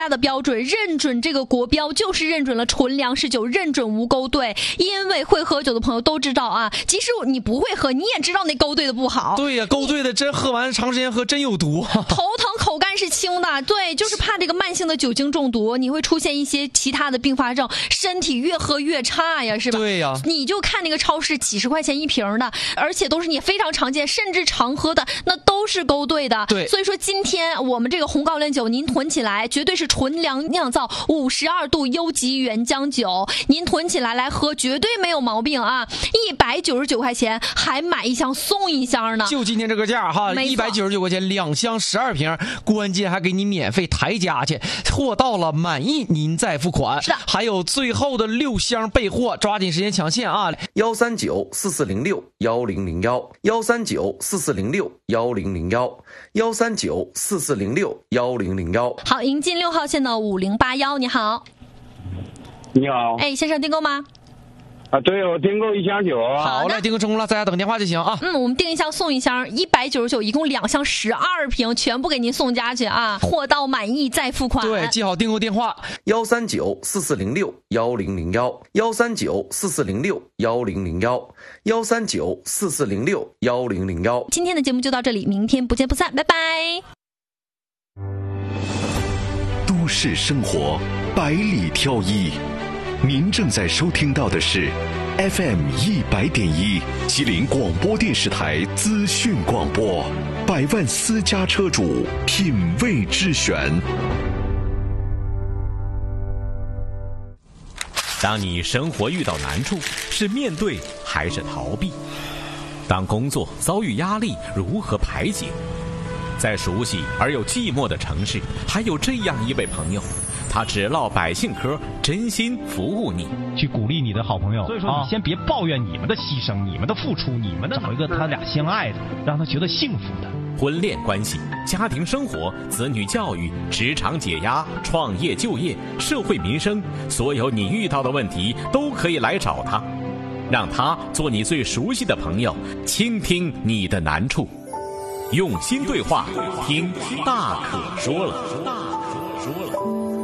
家的标准，认准这个国标就是认准了纯粮食酒，认准无勾兑。因为会喝酒的朋友都知道啊，即使你不会喝，你也知道那勾兑的不好。 对呀，勾兑的真喝完长时间喝真有毒。 头疼口干是轻的，对，就是怕这个慢性的酒精中毒，你会出现一些其他的并发症，身体越喝越差呀，是吧？ 对呀， 你就看那个超市几十块钱一瓶的，而且都是你非常常见甚至常喝的，那都是勾兑的。 对， 所以说今天我们这个红高粱酒您囤起来，绝对是纯粮酿造52度优级原浆酒，您囤起来来喝绝对没有毛病啊！199块钱还买一箱送一箱呢， 就今天这个价哈，199块钱2箱12瓶，关键还给你免费抬价去，货到了满意您再付款。 是的， 还有最后的6箱备货，抓紧时间抢现啊！13944061001，13944061001，13944061001。 好，迎进6号线的5081，你好。 你好， 哎，先生订购吗？ 啊，对，我订购1箱酒啊。 好嘞，订购成功了，在家等电话就行啊。 我们订一箱送一箱，199，一共2箱12瓶，全部给您送家去啊！货到满意再付款。 对，记好订购电话 13944061001，13944061001，13944061001。 今天的节目就到这里，明天不见不散，拜拜。 都市生活百里挑一，您正在收听到的是 FM100.1 吉林广播电视台资讯广播，百万私家车主品味之选。 当你生活遇到难处，是面对还是逃避？当工作遭遇压力，如何排解？在熟悉而又寂寞的城市，还有这样一位朋友，他只唠百姓嗑，真心服务你， 去鼓励你的好朋友。所以说，你先别抱怨你们的牺牲、你们的付出、你们的找一个他俩相爱的，让他觉得幸福的。 婚恋关系、家庭生活、子女教育、职场解压、创业就业、社会民生，所有你遇到的问题都可以来找他，让他做你最熟悉的朋友，倾听你的难处，用心对话，听大可说了。